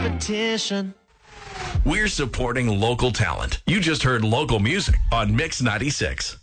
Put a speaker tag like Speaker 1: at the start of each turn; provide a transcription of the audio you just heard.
Speaker 1: competition.
Speaker 2: We're supporting local talent. You just heard local music on Mix 96.